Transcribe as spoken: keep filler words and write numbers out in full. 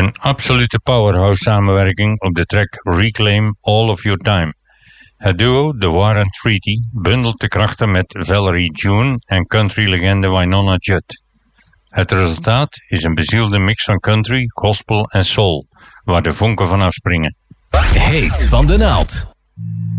Een absolute powerhouse samenwerking op de track Reclaim All of Your Time. Het duo The War and Treaty bundelt de krachten met Valerie June en country-legende Wynonna Judd. Het resultaat is een bezielde mix van country, gospel en soul, waar de vonken van afspringen. Heet van de naald.